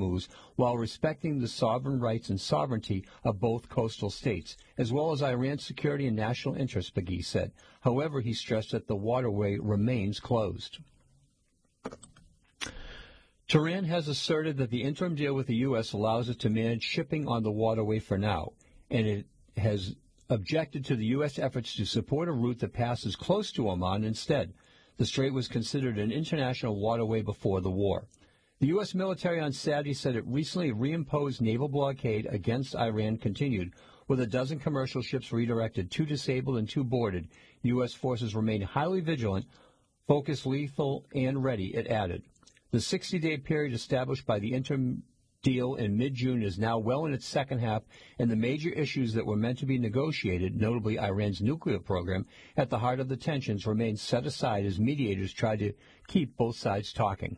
Hormuz while respecting the sovereign rights and sovereignty of both coastal states, as well as Iran's security and national interests, Beghi said. However, he stressed that the waterway remains closed. Tehran has asserted that the interim deal with the U.S. allows it to manage shipping on the waterway for now, and it has objected to the U.S. efforts to support a route that passes close to Oman instead. The strait was considered an international waterway before the war. The U.S. military on Saturday said it recently reimposed naval blockade against Iran continued, with a dozen commercial ships redirected, 2 disabled and 2 boarded. U.S. forces remain highly vigilant, focused, lethal, and ready, it added. The 60-day period established by the interim deal in mid-June is now well in its second half, and the major issues that were meant to be negotiated, notably Iran's nuclear program, at the heart of the tensions, remain set aside as mediators try to keep both sides talking.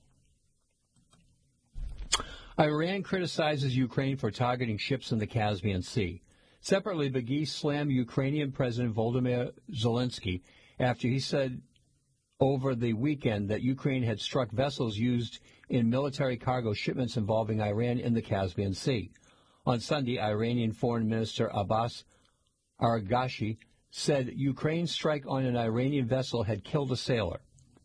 Iran criticizes Ukraine for targeting ships in the Caspian Sea. Separately, Beghi slammed Ukrainian President Volodymyr Zelensky after he said over the weekend that Ukraine had struck vessels used in military cargo shipments involving Iran in the Caspian Sea. On Sunday, Iranian Foreign Minister Abbas Araghchi said Ukraine's strike on an Iranian vessel had killed a sailor.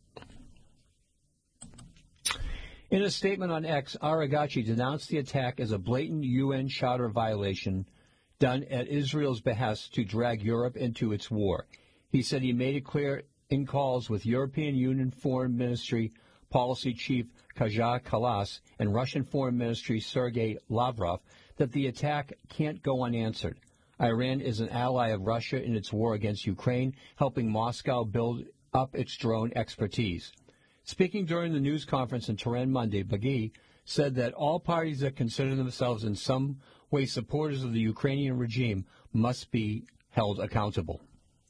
In a statement on X, Araghchi denounced the attack as a blatant UN Charter violation done at Israel's behest to drag Europe into its war. He said he made it clear in calls with European Union Foreign Ministry Policy Chief Kaja Kallas and Russian Foreign Ministry Sergei Lavrov that the attack can't go unanswered. Iran is an ally of Russia in its war against Ukraine, helping Moscow build up its drone expertise. Speaking during the news conference in Tehran Monday, Beghi said that all parties that consider themselves in some way supporters of the Ukrainian regime must be held accountable.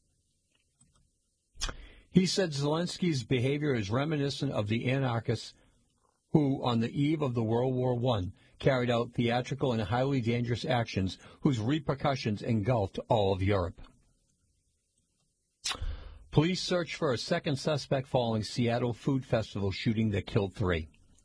He said Zelensky's behavior is reminiscent of the anarchists who, on the eve of the World War I, carried out theatrical and highly dangerous actions whose repercussions engulfed all of Europe. Police search for a second suspect following Seattle Food Festival shooting that killed 3.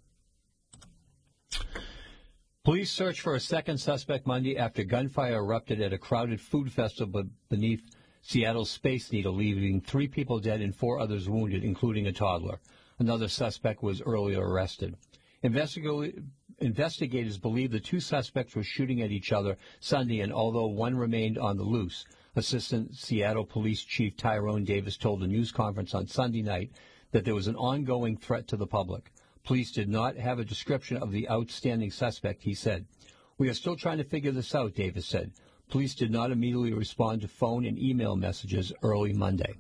Police search for a second suspect Monday after gunfire erupted at a crowded food festival beneath Seattle's Space Needle, leaving 3 people dead and 4 others wounded, including a toddler. Another suspect was earlier arrested. Investigators believe the 2 suspects were shooting at each other Sunday, and although one remained on the loose, Assistant Seattle Police Chief Tyrone Davis told a news conference on Sunday night that there was an ongoing threat to the public. Police did not have a description of the outstanding suspect, he said. "We are still trying to figure this out," Davis said. Police did not immediately respond to phone and email messages early Monday.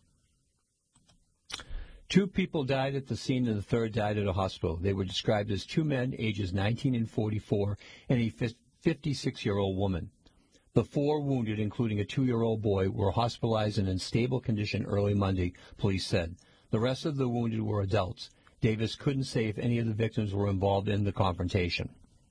2 people died at the scene and the third died at a hospital. They were described as 2 men, ages 19 and 44, and a 56-year-old woman. The 4 wounded, including a 2-year-old boy, were hospitalized in unstable condition early Monday, police said. The rest of the wounded were adults. Davis couldn't say if any of the victims were involved in the confrontation.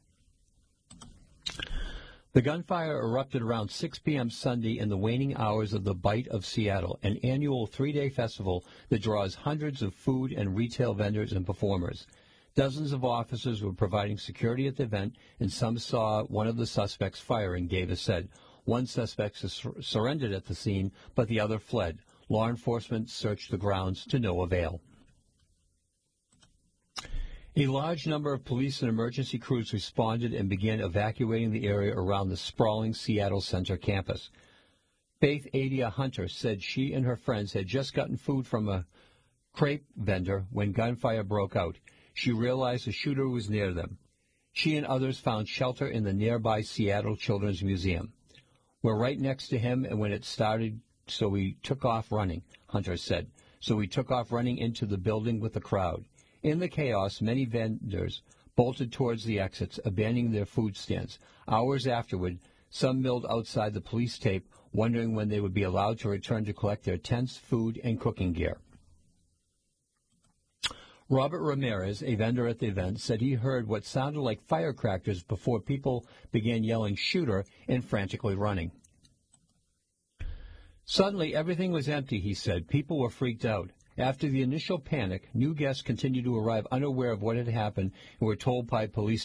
The gunfire erupted around 6 p.m. Sunday in the waning hours of the Bite of Seattle, an annual 3-day festival that draws hundreds of food and retail vendors and performers. Dozens of officers were providing security at the event, and some saw one of the suspects firing, Davis said. One suspect surrendered at the scene, but the other fled. Law enforcement searched the grounds to no avail. A large number of police and emergency crews responded and began evacuating the area around the sprawling Seattle Center campus. Faith Adia Hunter said she and her friends had just gotten food from a crepe vendor when gunfire broke out. She realized the shooter was near them. She and others found shelter in the nearby Seattle Children's Museum. "We're right next to him, and when it started, so we took off running," Hunter said. "So we took off running into the building with the crowd. In the chaos, many vendors bolted towards the exits, abandoning their food stands. Hours afterward, some milled outside the police tape, wondering when they would be allowed to return to collect their tents, food, and cooking gear." Robert Ramirez, a vendor at the event, said he heard what sounded like firecrackers before people began yelling "shooter" and frantically running. "Suddenly, everything was empty," he said. "People were freaked out. After the initial panic, new guests continued to arrive unaware of what had happened and were told by police